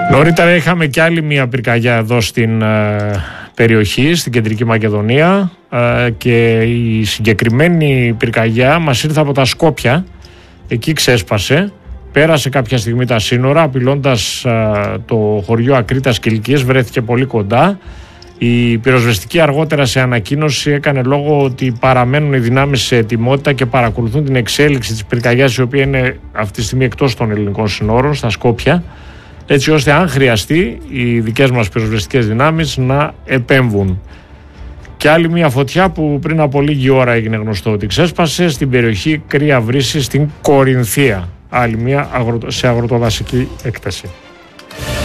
Νωρίτερα είχαμε και άλλη μία πυρκαγιά εδώ στην περιοχή, στην Κεντρική Μακεδονία, και η συγκεκριμένη πυρκαγιά μας ήρθε από τα Σκόπια. Εκεί ξέσπασε, πέρασε κάποια στιγμή τα σύνορα, απειλώντας το χωριό Ακρίτας και Λυκίες, βρέθηκε πολύ κοντά. Η πυροσβεστική αργότερα σε ανακοίνωση έκανε λόγο ότι παραμένουν οι δυνάμεις σε ετοιμότητα και παρακολουθούν την εξέλιξη της πυρκαγιάς, η οποία είναι αυτή τη στιγμή εκτός των ελληνικών συνόρων, στα Σκόπια, έτσι ώστε αν χρειαστεί οι δικές μας πυροσβεστικές δυνάμεις να επέμβουν. Και άλλη μια φωτιά που πριν από λίγη ώρα έγινε γνωστό ότι ξέσπασε στην περιοχή Κρύα Βρύση στην Κορινθία. Άλλη μια σε αγροτοδασική έκταση.